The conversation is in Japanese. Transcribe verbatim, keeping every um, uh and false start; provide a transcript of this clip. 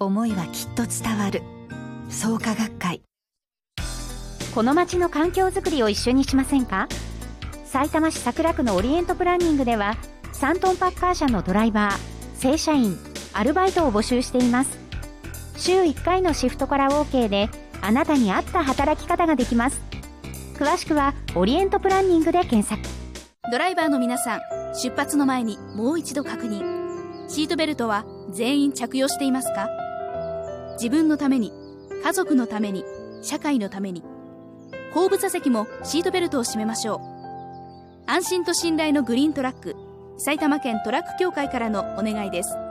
思いはきっと伝わる。創価学会。 この街の環境づくりを一緒にしませんか？さいたま市桜区のオリエントプランニングではさんトンパッカー車のドライバー、正社員、アルバイトを募集しています。週いっかいのシフトから OK であなたに合った働き方ができます。詳しくはオリエントプランニングで検索。 ドライバーの皆さん、出発の前にもう一度確認。シートベルトは全員着用していますか？自分のために、家族のために、社会のために。後部座席もシートベルトを締めましょう。安心と信頼のグリーントラック、埼玉県トラック協会からのお願いです。